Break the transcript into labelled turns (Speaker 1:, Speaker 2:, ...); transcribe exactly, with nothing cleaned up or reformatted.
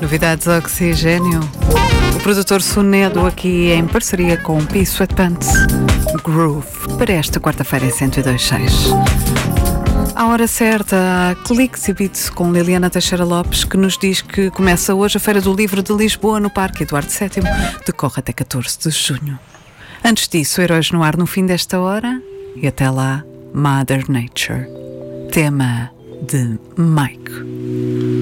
Speaker 1: Novidades Oxigênio. O produtor Sonedo aqui em parceria com P Sweatpants. Groove para esta quarta-feira em cento e dois ponto seis. À hora certa, Cliques e Beats com Liliana Teixeira Lopes, que nos diz que começa hoje a Feira do Livro de Lisboa no Parque Eduardo sétimo, decorre até catorze de junho. Antes disso, Heróis no Ar no fim desta hora e até lá, Mother Nature. Tema de Mike.